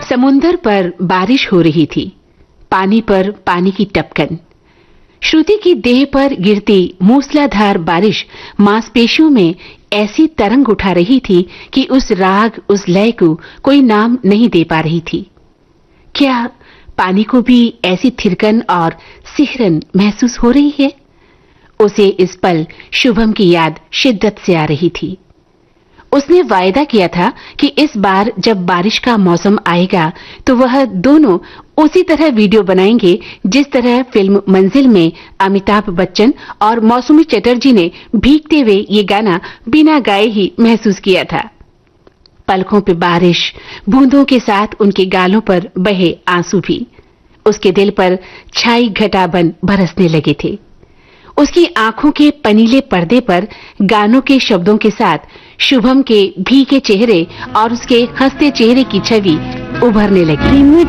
समुंदर पर बारिश हो रही थी, पानी पर पानी की टपकन। श्रुति की देह पर गिरती मूसलाधार बारिश मांसपेशियों में ऐसी तरंग उठा रही थी कि उस राग, उस लय को कोई नाम नहीं दे पा रही थी। क्या पानी को भी ऐसी थिरकन और सिहरन महसूस हो रही है? उसे इस पल शुभम की याद शिद्दत से आ रही थी। उसने वायदा किया था कि इस बार जब बारिश का मौसम आएगा तो वह दोनों उसी तरह वीडियो बनाएंगे जिस तरह फिल्म मंजिल में अमिताभ बच्चन और मौसमी चटर्जी ने भीगते हुए ये गाना बिना गाए ही महसूस किया था। पलकों पे बारिश, बूंदों के साथ उनके गालों पर बहे आंसू भी उसके दिल पर छाई घटाबन बरसने लगे थे। उसकी आंखों के पनीले पर्दे पर गानों के शब्दों के साथ शुभम के भीगे चेहरे और उसके हंसते चेहरे की छवि उभरने लगी।